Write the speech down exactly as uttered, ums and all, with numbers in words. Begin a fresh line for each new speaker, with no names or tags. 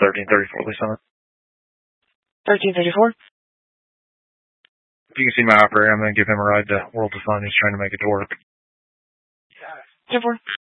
thirteen thirty-four, Lee Summit.
thirteen thirty-four?
If you can see my operator, I'm going to give him a ride to World of Fun. He's trying to make it to work.
ten four.